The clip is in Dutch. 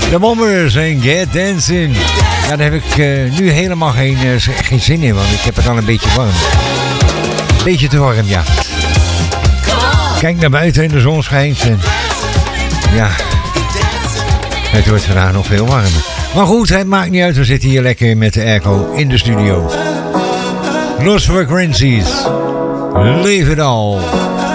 De Bombers en Get Dancing. Ja, daar heb ik nu helemaal geen zin in, want ik heb het al een beetje warm. Beetje te warm, ja. Kijk naar buiten en de zon schijnt. En ja, het wordt vandaag nog veel warmer. Maar goed, het maakt niet uit. We zitten hier lekker met de airco in de studio. Lost Frequencies. Leave it all.